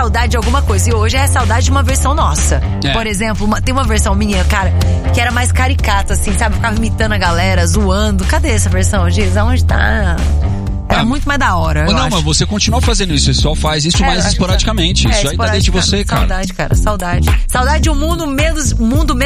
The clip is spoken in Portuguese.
saudade de alguma coisa. E hoje é saudade de uma versão nossa. Por exemplo, tem uma versão minha, cara, que era mais caricata, assim, sabe? Ficava imitando a galera, zoando. Cadê essa versão, Giz? Aonde tá? Era muito mais da hora. Não, mas você continua fazendo isso. Você só faz isso mais esporadicamente. Isso aí tá dentro de você, cara. Saudade, cara. Saudade. Saudade de um mundo menos